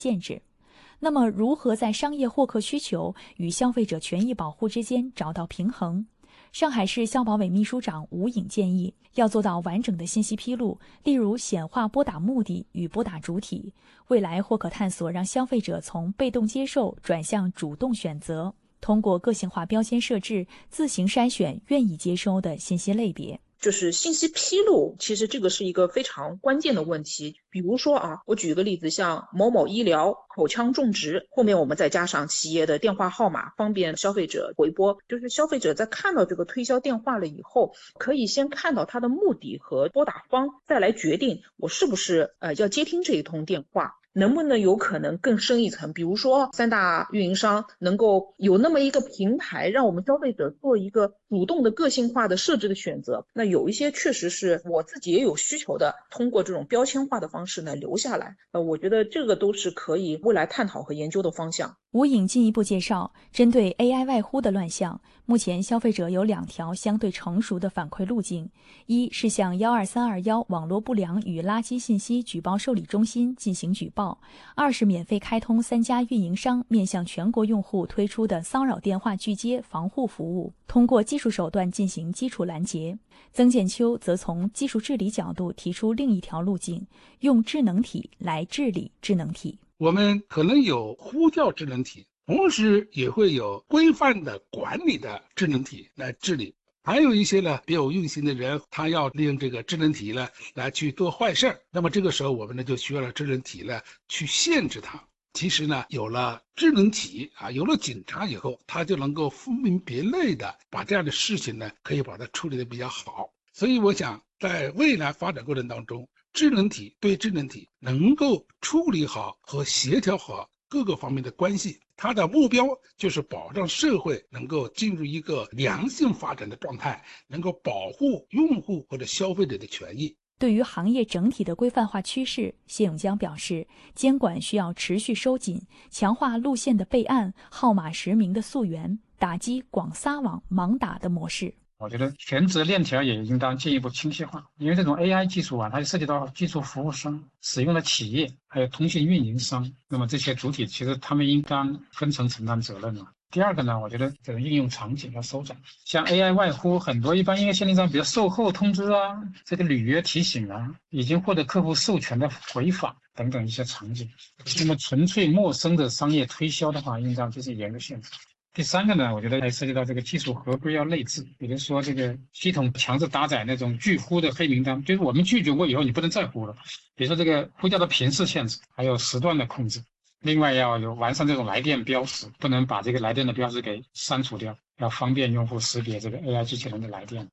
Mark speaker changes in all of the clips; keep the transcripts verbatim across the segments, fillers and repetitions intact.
Speaker 1: 限制。那么，如何在商业获客需求与消费者权益保护之间找到平衡？上海市消保委秘书长吴颖建议，要做到完整的信息披露，例如显化拨打目的与拨打主体。未来或可探索让消费者从被动接受转向主动选择，通过个性化标签设置，自行筛选愿意接收的信息类别。
Speaker 2: 就是信息披露，其实这个是一个非常关键的问题。比如说啊，我举个例子，像某某医疗、口腔种植，后面我们再加上企业的电话号码，方便消费者回拨。就是消费者在看到这个推销电话了以后，可以先看到它的目的和拨打方，再来决定我是不是呃要接听这一通电话。能不能有可能更深一层，比如说三大运营商能够有那么一个平台，让我们消费者做一个主动的个性化的设置的选择。那有一些确实是我自己也有需求的，通过这种标签化的方式呢留下来。呃，我觉得这个都是可以未来探讨和研究的方向。
Speaker 1: 吴颖进一步介绍，针对 A I 外呼的乱象，目前消费者有两条相对成熟的反馈路径：一是向一二三二一网络不良与垃圾信息举报受理中心进行举报；二是免费开通三家运营商面向全国用户推出的骚扰电话拒接防护服务，通过技术手段进行基础拦截。曾建秋则从技术治理角度提出另一条路径，用智能体来治理智能体。
Speaker 3: 我们可能有呼叫智能体，同时也会有规范的管理的智能体来治理。还有一些呢别有用心的人，他要利用这个智能体呢来去做坏事儿，那么这个时候我们呢就需要了智能体呢去限制它。其实呢有了智能体啊，有了警察以后，他就能够分门别类的把这样的事情呢可以把它处理得比较好。所以我想在未来发展过程当中，智能体对智能体能够处理好和协调好各个方面的关系，它的目标就是保障社会能够进入一个良性发展的状态，能够保护用户或者消费者的权益。
Speaker 1: 对于行业整体的规范化趋势，谢永江表示，监管需要持续收紧，强化路线的备案、号码实名的溯源，打击广撒网、盲打的模式。
Speaker 4: 我觉得权责链条也应当进一步清晰化，因为这种 A I 技术啊，它就涉及到技术服务商、使用的企业，还有通信运营商。那么这些主体其实他们应当分层承担责任了。第二个呢，我觉得这个应用场景要收窄，像 A I 外呼，很多一般应该限定上，比如售后通知啊，这个履约提醒啊，已经获得客户授权的回访等等一些场景。那么纯粹陌生的商业推销的话，应当就是严格限制。第三个呢，我觉得还涉及到这个技术合规要内置，比如说这个系统强制搭载那种拒呼的黑名单，就是我们拒绝过以后你不能再呼了。比如说这个呼叫的频次限制，还有时段的控制。另外要有完善这种来电标识，不能把这个来电的标识给删除掉，要方便用户識別這個 A I 機器人嘅來電。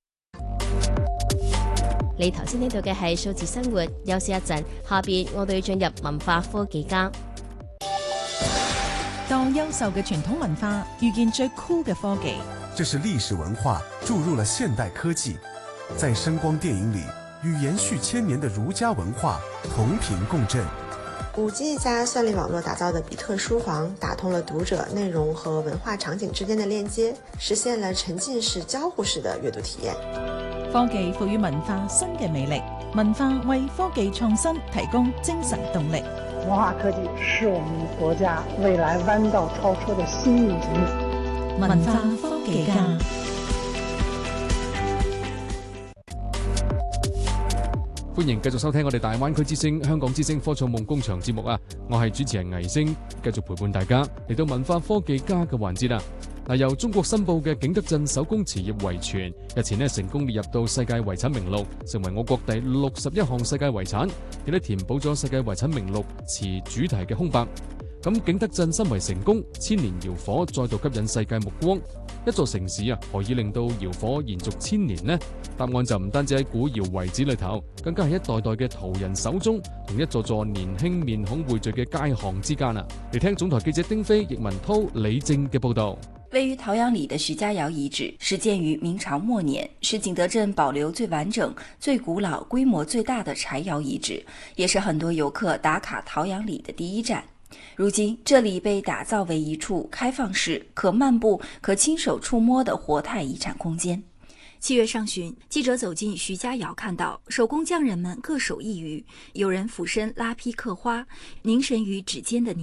Speaker 5: 你頭先聽到嘅係數字生活，休息一陣，下邊我哋要進入文化科技家。
Speaker 6: 當優秀嘅傳統文化遇見最酷嘅科技，
Speaker 7: 這是歷史文化注入了現代科技，在聲光電影裡與延續千年的儒家文化同頻共振。
Speaker 8: 五 G 加算力網絡打造的比特書房，打通了讀者內容和文化場景之間的鏈接，實現了沉浸式交互式的閱讀體驗。
Speaker 6: 科技賦予文化新嘅魅力，文化為科技創新提供精神動力。
Speaker 9: 文化科技是我們國家未來彎道超車的新引擎。
Speaker 6: 文化科技家。
Speaker 10: 歡迎繼續收聽我哋大灣區之聲香港之聲科創夢工場節目啊！我係主持人倪星，繼續陪伴大家嚟到文化科技家嘅環節啦。嗱，由中國申報嘅景德鎮手工瓷業遺傳，日前呢成功列入到世界遺產名錄，成為我國第六十一項世界遺產，亦都填補咗世界遺產名錄瓷主題嘅空白。咁景德鎮身為成功，千年窯火再度吸引世界目光。一座城市啊，何以令到窯火延續千年呢？答案就唔單止喺古窯遺址裏頭，更加係一代代嘅陶人手中，同一座座年輕面孔匯聚嘅街巷之間啊！嚟聽總台記者丁飛、易文濤、李正嘅報導。
Speaker 11: 位於陶陽里的徐家窯遺址始建於明朝末年，是景德鎮保留最完整、最古老、規模最大的柴窯遺址，也是很多遊客打卡陶陽里的第一站。如今，這裡被打造為一處開放式、可漫步、可親手觸摸的活態遺產空間。七月上旬，記者走進徐家窯，看到手工匠人們各手一魚，有人俯身拉坯刻花，凝神於指尖的